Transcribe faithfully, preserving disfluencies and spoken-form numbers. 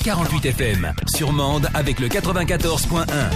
quarante-huit F M. Sur Mende avec le quatre-vingt-quatorze point un.